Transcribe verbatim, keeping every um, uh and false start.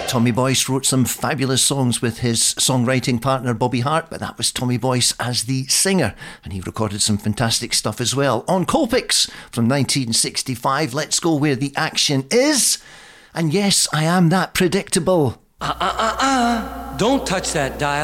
Tommy Boyce wrote some fabulous songs with his songwriting partner Bobby Hart, but that was Tommy Boyce as the singer, and he recorded some fantastic stuff as well. On Colpix from nineteen sixty-five, let's go where the action is. And yes, I am that predictable. Uh, uh, uh, uh. Don't touch that dial.